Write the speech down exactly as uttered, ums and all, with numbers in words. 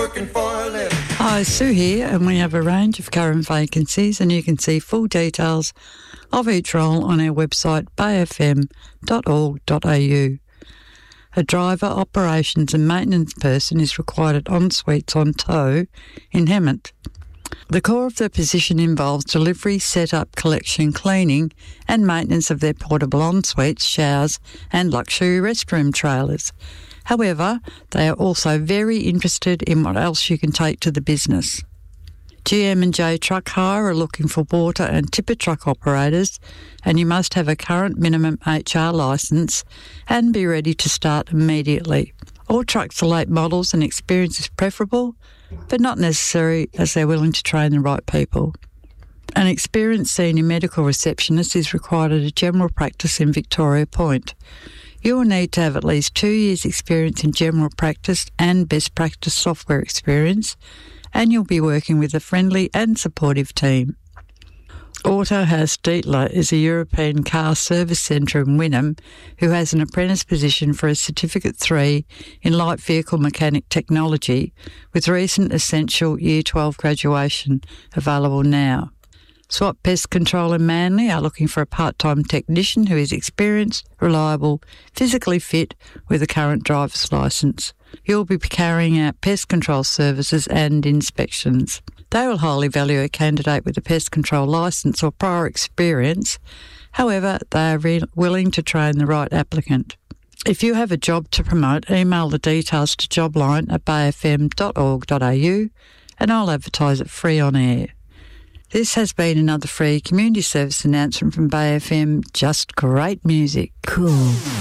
working for a living. Hi, Sue here, and we have a range of current vacancies, and you can see full details of each role on our website bay f m dot org dot a u. A driver, operations and maintenance person is required at Ensuites on Tow in Hemmant. The core of the position involves delivery, setup, collection, cleaning and maintenance of their portable ensuites, showers and luxury restroom trailers. However, they are also very interested in what else you can take to the business. G M and J Truck Hire are looking for water and tipper truck operators, and you must have a current minimum H R licence and be ready to start immediately. All trucks are late models and experience is preferable, but not necessary as they're willing to train the right people. An experienced senior medical receptionist is required at a general practice in Victoria Point. You will need to have at least two years' experience in general practice and best practice software experience, and you'll be working with a friendly and supportive team. Autohaus Dietler is a European car service centre in Wynnum who has an apprentice position for a Certificate three in Light Vehicle Mechanic Technology with recent essential Year twelve graduation available now. SWAT Pest Control in Manly are looking for a part-time technician who is experienced, reliable, physically fit with a current driver's licence. You'll be carrying out pest control services and inspections. They will highly value a candidate with a pest control licence or prior experience. However, they are re- willing to train the right applicant. If you have a job to promote, email the details to jobline at bay f m dot org dot a u and I'll advertise it free on air. This has been another free community service announcement from Bay F M. Just great music. Cool.